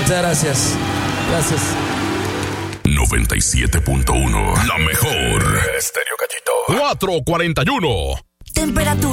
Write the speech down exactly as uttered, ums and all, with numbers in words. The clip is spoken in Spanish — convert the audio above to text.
Muchas gracias. Gracias. noventa y siete punto uno. La mejor. Estéreo Gallito. cuatro cuarenta y uno. Temperatura